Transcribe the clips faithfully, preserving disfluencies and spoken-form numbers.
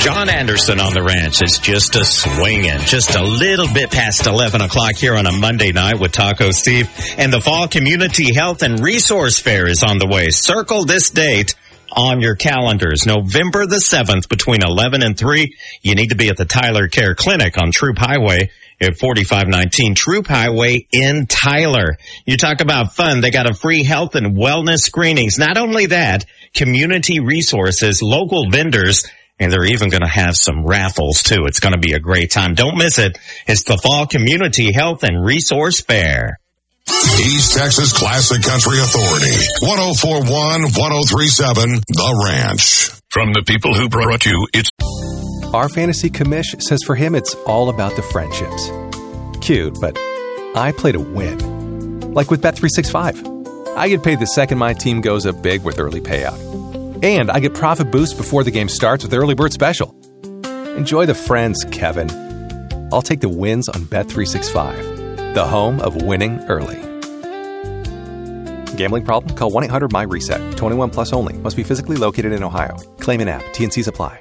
John Anderson on the ranch is just a swinging, just a little bit past eleven o'clock here on a Monday night with Taco Steve. And the Fall Community Health and Resource Fair is on the way. Circle this date on your calendars. November the seventh between eleven and three. You need to be at the Tyler Care Clinic on Troop Highway at forty-five nineteen Troop Highway in Tyler. You talk about fun. They got a free health and wellness screenings. Not only that, community resources, local vendors, and they're even going to have some raffles, too. It's going to be a great time. Don't miss it. It's the Fall Community Health and Resource Fair. East Texas Classic Country Authority. one oh four point one, one oh three point seven, The Ranch. From the people who brought you, it's... Our fantasy commish says for him it's all about the friendships. Cute, but I play to win. Like with Bet three sixty-five. I get paid the second my team goes up big with early payout. And I get profit boost before the game starts with Early Bird Special. Enjoy the friends, Kevin. I'll take the wins on Bet three sixty-five, the home of winning early. Gambling problem? Call one eight hundred M Y reset. twenty-one plus only. Must be physically located in Ohio. Claim an app. T and C's apply.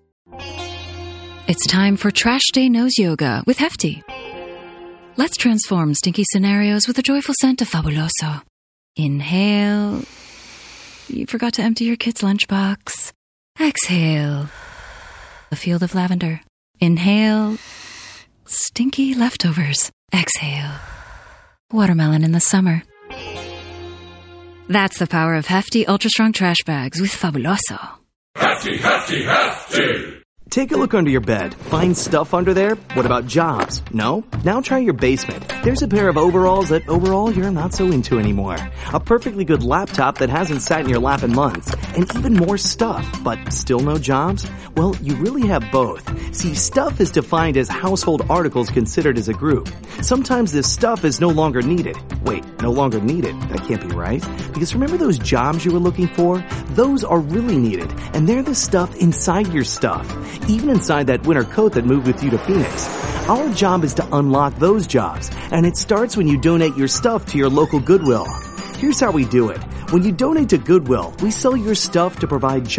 It's time for Trash Day Nose Yoga with Hefty. Let's transform stinky scenarios with a joyful scent of Fabuloso. Inhale. You forgot to empty your kid's lunchbox. Exhale. A field of lavender. Inhale. Stinky leftovers. Exhale. Watermelon in the summer. That's the power of Hefty Ultra Strong Trash Bags with Fabuloso. Hefty, Hefty, Hefty! Take a look under your bed. Find stuff under there? What about jobs? No? Now try your basement. There's a pair of overalls that overall you're not so into anymore. A perfectly good laptop that hasn't sat in your lap in months. And even more stuff, but still no jobs? Well, you really have both. See, stuff is defined as household articles considered as a group. Sometimes this stuff is no longer needed. Wait, no longer needed? That can't be right. Because remember those jobs you were looking for? Those are really needed. And they're the stuff inside your stuff. Even inside that winter coat that moved with you to Phoenix. Our job is to unlock those jobs, and it starts when you donate your stuff to your local Goodwill. Here's how we do it. When you donate to Goodwill, we sell your stuff to provide jobs